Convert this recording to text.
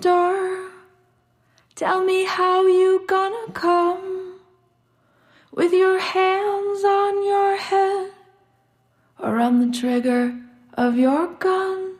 door. Tell me how you gonna come, with your hands on your head or on the trigger of your gun.